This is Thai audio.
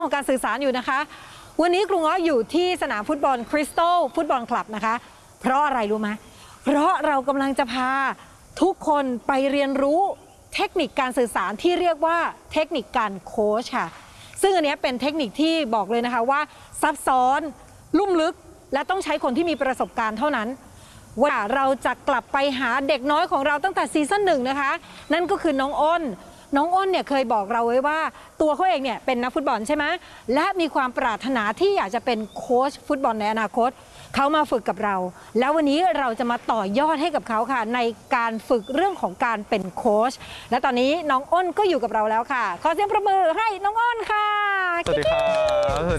ของการสื่อสารอยู่นะคะวันนี้ครูง้ออยู่ที่สนามฟุตบอลคริสตัลฟุตบอลคลับนะคะเพราะอะไรรู้ไหมเพราะเรากำลังจะพาทุกคนไปเรียนรู้เทคนิคการสื่อสารที่เรียกว่าเทคนิคการโค้ชค่ะซึ่งอันนี้เป็นเทคนิคที่บอกเลยนะคะว่าซับซ้อนลุ่มลึกและต้องใช้คนที่มีประสบการณ์เท่านั้นว่าเราจะกลับไปหาเด็กน้อยของเราตั้งแต่ซีซั่น 1นะคะนั่นก็คือน้องอ้นเนี่ยเคยบอกเราไว้ว่าตัวเขาเองเนี่ยเป็นนักฟุตบอลใช่ไหมและมีความปรารถนาที่อยากจะเป็นโค้ชฟุตบอลในอนาคตเขามาฝึกกับเราแล้ววันนี้เราจะมาต่อยอดให้กับเขาค่ะในการฝึกเรื่องของการเป็นโค้ชและตอนนี้น้องอ้นก็อยู่กับเราแล้วค่ะขอเสียงประมือให้น้องอ้นค่ะสวัสดีครับ